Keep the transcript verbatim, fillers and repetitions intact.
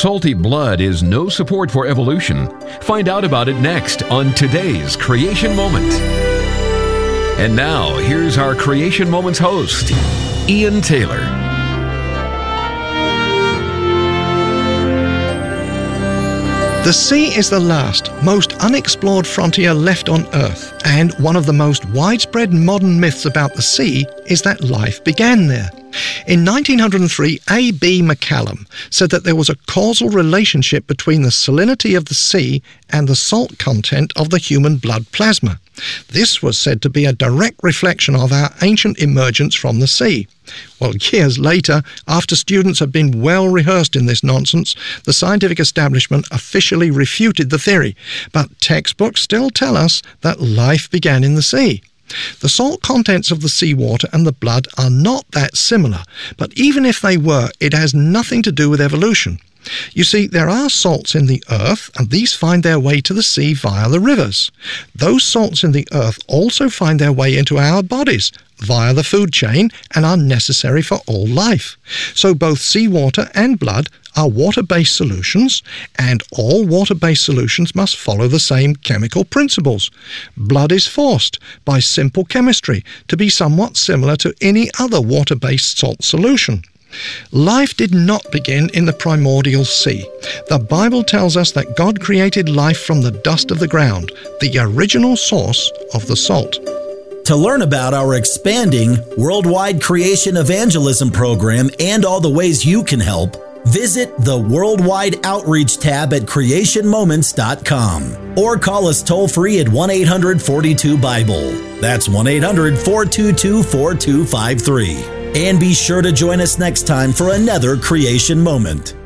salty blood is no support for evolution. Find out about it next on today's Creation Moment. And now, here's our Creation Moments host, Ian Taylor. The sea is the last, most unexplored frontier left on Earth, and one of the most widespread modern myths about the sea is that life began there. In nineteen oh three, A B McCallum said that there was a causal relationship between the salinity of the sea and the salt content of the human blood plasma. This was said to be a direct reflection of our ancient emergence from the sea. Well, years later, after students had been well rehearsed in this nonsense, the scientific establishment officially refuted the theory, but textbooks still tell us that life began in the sea. The salt contents of the seawater and the blood are not that similar, but even if they were, it has nothing to do with evolution. You see, there are salts in the earth, and these find their way to the sea via the rivers. Those salts in the earth also find their way into our bodies via the food chain and are necessary for all life. So both seawater and blood are water-based solutions, and all water-based solutions must follow the same chemical principles. Blood is forced, by simple chemistry, to be somewhat similar to any other water-based salt solution. Life did not begin in the primordial sea. The Bible tells us that God created life from the dust of the ground, the original source of the salt. To learn about our expanding worldwide creation evangelism program and all the ways you can help, visit the Worldwide Outreach tab at creation moments dot com or call us toll-free at one eight hundred forty-two Bible. That's one eight hundred four two two four two five three. And be sure to join us next time for another Creation Moment.